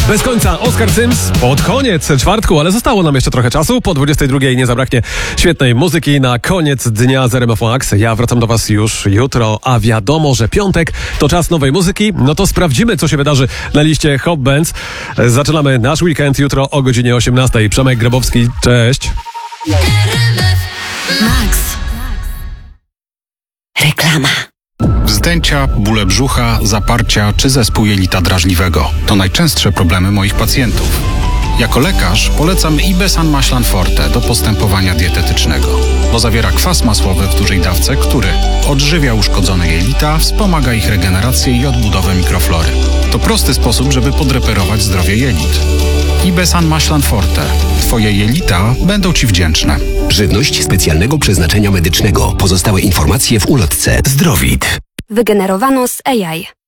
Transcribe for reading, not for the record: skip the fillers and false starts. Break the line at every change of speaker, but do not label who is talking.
Bez końca Oskar Sims pod koniec czwartku, ale zostało nam jeszcze trochę czasu. Po 22 nie zabraknie świetnej muzyki na koniec dnia z RMF Max. Ja wracam do Was już jutro, a wiadomo, że piątek to czas nowej muzyki. No to sprawdzimy, co się wydarzy na liście Hot Bands. Zaczynamy nasz weekend jutro o godzinie 18. Przemek Grabowski, cześć.
Max. Reklama.
Wzdęcia, bóle brzucha, zaparcia czy zespół jelita drażliwego to najczęstsze problemy moich pacjentów. Jako lekarz polecam Ibesan Maślan Forte do postępowania dietetycznego, bo zawiera kwas masłowy w dużej dawce, który odżywia uszkodzone jelita, wspomaga ich regenerację i odbudowę mikroflory. To prosty sposób, żeby podreperować zdrowie jelit. Ibesan Maślan Forte. Twoje jelita będą Ci wdzięczne.
Żywność specjalnego przeznaczenia medycznego. Pozostałe informacje w ulotce Zdrowit.
Wygenerowano z AI.